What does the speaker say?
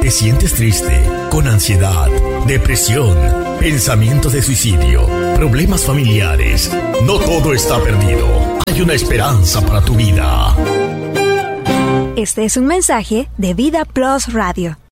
¿Te sientes triste, con ansiedad, depresión, pensamientos de suicidio, problemas familiares? No todo está perdido. Hay una esperanza para tu vida. Este es un mensaje de Vida Plus Radio.